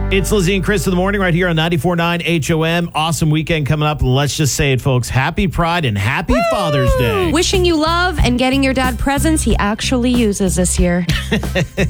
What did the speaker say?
It's Lizzie and Chris in the morning right here on 94.9 HOM. Awesome weekend coming up. Let's just say it, folks. Happy Pride and happy Father's Day. Wishing you love and getting your dad presents he actually uses this year.